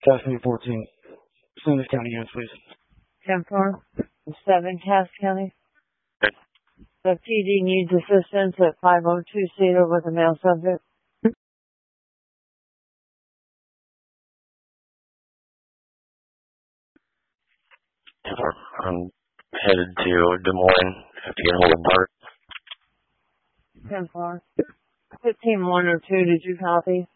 Cass 14. Send this county units, please. 10-4. 7 Cass County. Okay. The PD needs assistance at 502 Cedar with a male subject. I'm headed to Des Moines. Have to get a hold of Bart. 10-4. 15-102, did you copy?